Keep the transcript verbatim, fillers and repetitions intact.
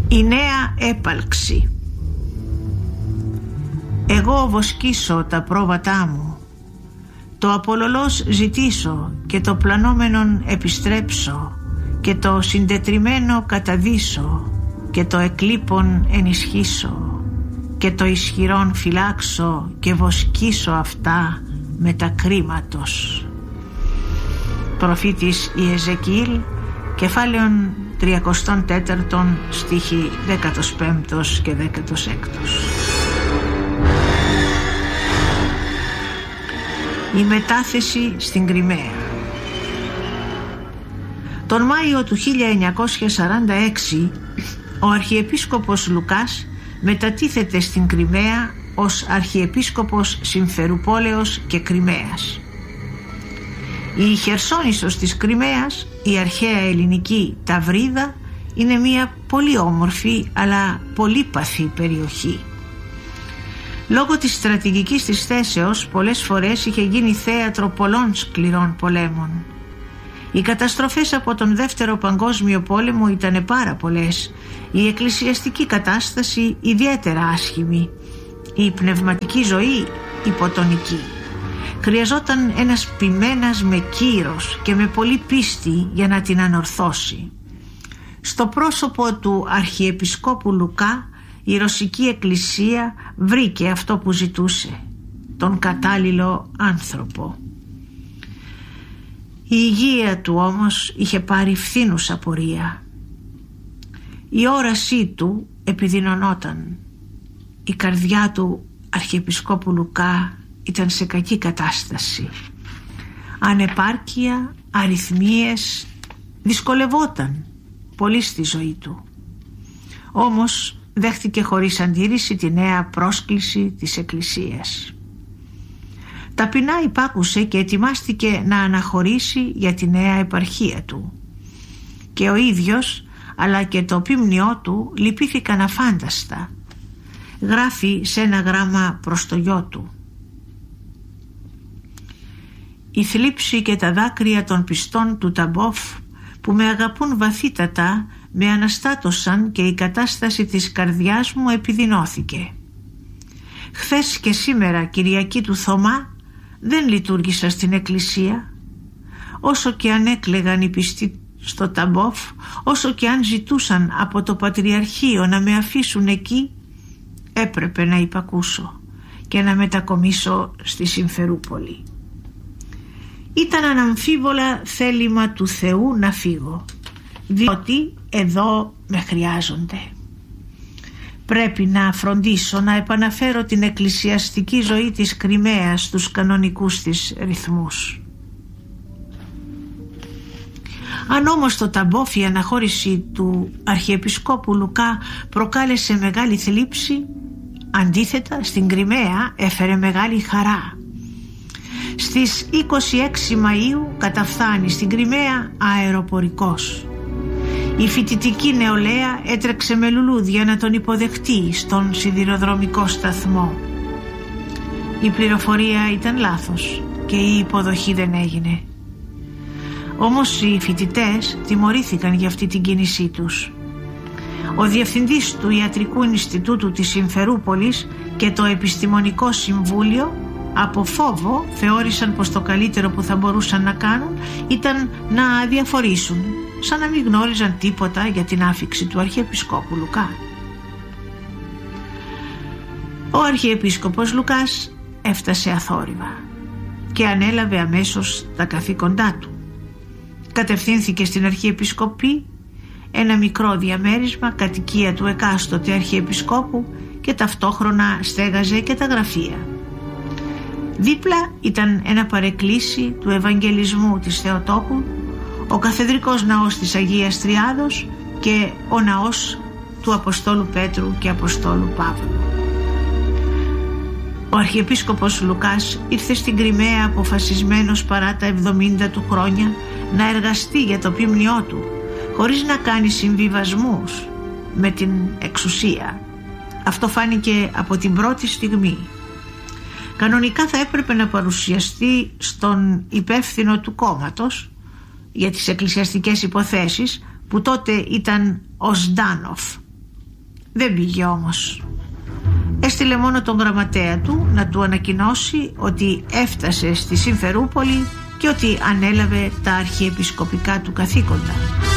Η νέα έπαλξη. Εγώ βοσκήσω τα πρόβατά μου, το απολωλός ζητήσω και το πλανόμενον επιστρέψω και το συντετριμένο καταδύσω και το εκλείπον ενισχύσω και το ισχυρόν φυλάξω και βοσκήσω αυτά με τα κρίματος. Προφήτης Ιεζεκιήλ, κεφάλαιον τριακοστών τέταρτον, στίχοι δέκατος πέμπτος και δέκατος έκτος. Η μετάθεση στην Κριμαία. Τον Μάιο του χίλια εννιακόσια σαράντα έξι ο Αρχιεπίσκοπος Λουκάς μετατίθεται στην Κριμαία ως Αρχιεπίσκοπος Συμφερουπόλεως και Κριμαίας. Η Χερσόνησος της Κριμαίας, η αρχαία ελληνική Ταυρίδα, είναι μια πολύ όμορφη αλλά πολύπαθη περιοχή. Λόγω της στρατηγικής της θέσεως πολλές φορές είχε γίνει θέατρο πολλών σκληρών πολέμων. Οι καταστροφές από τον Δεύτερο Παγκόσμιο Πόλεμο ήταν πάρα πολλές, η εκκλησιαστική κατάσταση ιδιαίτερα άσχημη, η πνευματική ζωή υποτονική. Χρειαζόταν ένας ποιμένας με κύρος και με πολύ πίστη για να την ανορθώσει. Στο πρόσωπο του Αρχιεπισκόπου Λουκά η Ρωσική Εκκλησία βρήκε αυτό που ζητούσε, τον κατάλληλο άνθρωπο. Η υγεία του όμως είχε πάρει φθήνουσα πορεία. Η όρασή του επιδεινωνόταν. Η καρδιά του Αρχιεπισκόπου Λουκά ήταν σε κακή κατάσταση. Ανεπάρκεια, αριθμίες, δυσκολευόταν πολύ στη ζωή του. Όμως δέχτηκε χωρίς αντίρρηση τη νέα πρόσκληση της Εκκλησίας. Ταπεινά υπάκουσε και ετοιμάστηκε να αναχωρήσει για τη νέα επαρχία του. Και ο ίδιος αλλά και το ποιμνιό του λυπήθηκαν αφάνταστα. Γράφει σε ένα γράμμα προς το γιο του: «Η θλίψη και τα δάκρυα των πιστών του Ταμπόφ που με αγαπούν βαθύτατα με αναστάτωσαν και η κατάσταση της καρδιάς μου επιδεινώθηκε. Χθες και σήμερα, Κυριακή του Θωμά, δεν λειτουργήσα στην εκκλησία. Όσο και αν έκλαιγαν οι πιστοί στο Ταμπόφ, όσο και αν ζητούσαν από το Πατριαρχείο να με αφήσουν εκεί, έπρεπε να υπακούσω και να μετακομίσω στη Συμφερούπολη. Ήταν αναμφίβολα θέλημα του Θεού να φύγω, διότι εδώ με χρειάζονται. Πρέπει να φροντίσω να επαναφέρω την εκκλησιαστική ζωή της Κριμαίας στους κανονικούς της ρυθμούς. Αν όμως το Ταμπόφ η αναχώρηση του Αρχιεπισκόπου Λουκά προκάλεσε μεγάλη θλίψη, αντίθετα στην Κριμαία έφερε μεγάλη χαρά. Στις είκοσι έξι Μαΐου καταφθάνει στην Κριμαία αεροπορικός. Η φοιτητική νεολαία έτρεξε με λουλούδια να τον υποδεχτεί στον σιδηροδρομικό σταθμό. Η πληροφορία ήταν λάθος και η υποδοχή δεν έγινε. Όμως οι φοιτητές τιμωρήθηκαν για αυτή την κίνησή τους. Ο διευθυντής του Ιατρικού Ινστιτούτου της Συμφερούπολης και το Επιστημονικό Συμβούλιο από φόβο θεώρησαν πως το καλύτερο που θα μπορούσαν να κάνουν ήταν να αδιαφορήσουν, σαν να μην γνώριζαν τίποτα για την άφιξη του Αρχιεπισκόπου Λουκά. Ο Αρχιεπίσκοπος Λουκάς έφτασε αθόρυβα και ανέλαβε αμέσως τα καθήκοντά του. Κατευθύνθηκε στην Αρχιεπισκοπή, ένα μικρό διαμέρισμα κατοικία του εκάστοτε Αρχιεπισκόπου, και ταυτόχρονα στέγαζε και τα γραφεία. Δίπλα ήταν ένα παρεκκλήσι του Ευαγγελισμού της Θεοτόκου, ο καθεδρικός ναός της Αγίας Τριάδος και ο ναός του Αποστόλου Πέτρου και Αποστόλου Παύλου. Ο Αρχιεπίσκοπος Λουκάς ήρθε στην Κριμαία αποφασισμένος παρά τα εβδομήντα του χρόνια να εργαστεί για το ποιμνιό του, χωρίς να κάνει συμβιβασμούς με την εξουσία. Αυτό φάνηκε από την πρώτη στιγμή. Κανονικά θα έπρεπε να παρουσιαστεί στον υπεύθυνο του κόμματος για τις εκκλησιαστικές υποθέσεις, που τότε ήταν ο Σντάνοφ, Δεν πήγε όμως. Έστειλε μόνο τον γραμματέα του να του ανακοινώσει ότι έφτασε στη Συμφερούπολη και ότι ανέλαβε τα αρχιεπισκοπικά του καθήκοντα.